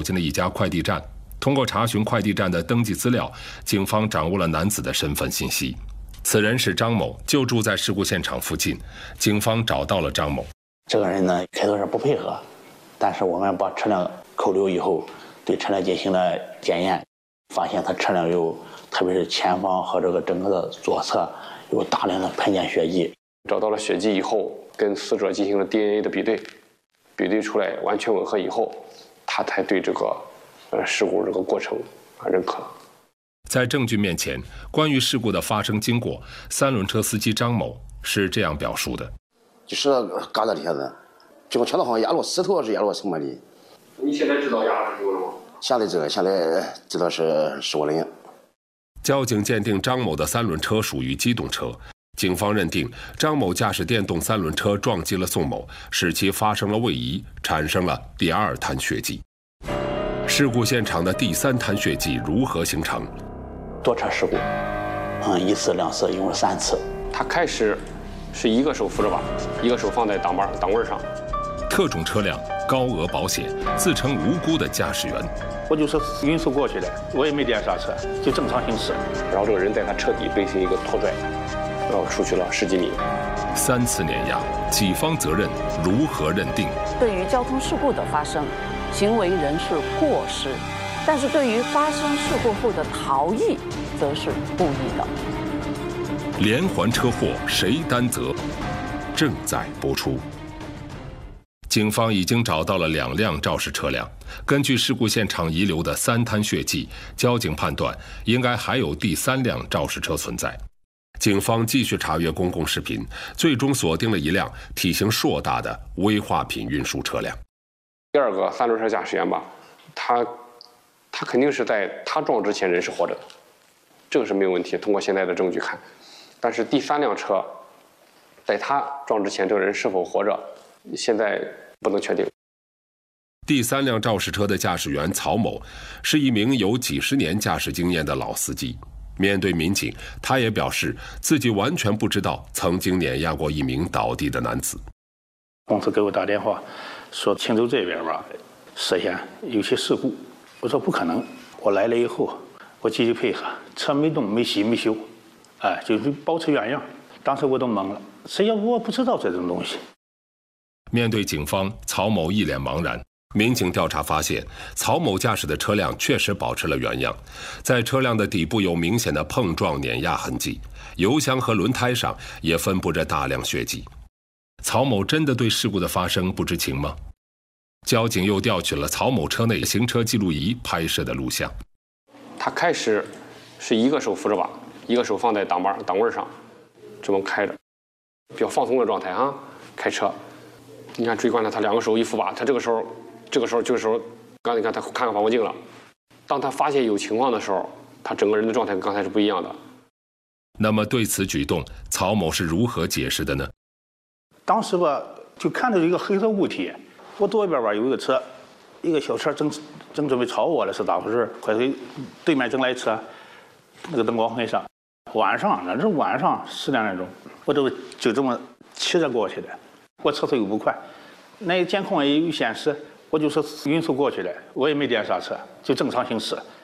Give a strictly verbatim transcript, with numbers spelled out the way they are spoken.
走进了一家快递站。通过查询快递站的登记资料，警方掌握了男子的身份信息。此人是张某，就住在事故现场附近。警方找到了张某。 这个人呢，开头是不配合，但是我们把车辆扣留以后，对车辆进行了检验，发现他车辆有，特别是前方和这个整个的左侧有大量的喷溅血迹。 找到了血迹以后，跟死者进行了 D N A 的比对，比对出来完全吻合以后，他才对这个呃事故这个过程啊认可。 在证据面前，关于事故的发生经过，三轮车司机张某是这样表述的： 就是嘎在底下的，这个车子好像压落石头还是压落什么的。 你现在知道压的是什么了吗？ 现在知道，现在知道是是我的。 交警鉴定张某的三轮车属于机动车。警方认定张某驾驶电动三轮车撞击了宋某，使其发生了位移，产生了第二滩血迹。事故现场的第三滩血迹如何形成？ 多车事故，嗯，一次、两次，一共三次。 他开始是一个手扶着把，一个手放在挡把档位上。 特种车辆、高额保险，自称无辜的驾驶员。 我就是匀速过去的，我也没点刹车，就正常行驶。 然后这个人在他车底进行一个拖拽。然后出去了十几米。 三次碾压，己方责任如何认定？ 对于交通事故的发生，行为人是过失，但是对于发生事故后的逃逸，则是故意的。 连环车祸谁担责？正在播出。警方已经找到了两辆肇事车辆，根据事故现场遗留的三滩血迹，交警判断应该还有第三辆肇事车存在。警方继续查阅公共视频，最终锁定了一辆体型硕大的危化品运输车辆。 第二个三轮车驾驶员吧，他他肯定是在他撞之前人是活着的，这个是没有问题。通过现在的证据看，但是第三辆车，在他撞之前这个人是否活着，现在不能确定。 第三辆肇事车的驾驶员曹某是一名有几十年驾驶经验的老司机。面对民警，他也表示自己完全不知道曾经碾压过一名倒地的男子。 公司给我打电话说青州这边吧涉嫌有些事故，我说不可能。我来了以后，我积极配合，车没动、没洗、没修，哎，就是保持原样。当时我都懵了，谁要我不知道这种东西。 面对警方，曹某一脸茫然。民警调查发现，曹某驾驶的车辆确实保持了原样，在车辆的底部有明显的碰撞碾压痕迹，油箱和轮胎上也分布着大量血迹。曹某真的对事故的发生不知情吗？交警又调取了曹某车内行车记录仪拍摄的录像。 他开始是一个手扶着把，一个手放在档把档位上，这么开着，比较放松的状态哈，开车。你看追观了，他两个手一扶把，他这个时候。这个时候，这个时候，刚才你看他看看防护镜了。当他发现有情况的时候，他整个人的状态跟刚才是不一样的。 那么对此举动，曹某是如何解释的呢？ 当时吧，就看到一个黑色物体，我左边吧有一个车，一个小车正正准备朝我了，是咋回事？快对对面正来车，那个灯光很闪。晚上，那是晚上十点来钟，我就就这么骑着过去的。我车速又不快，那监控也有显示。我就是匀速过去的，我也没点刹车，就正常行驶。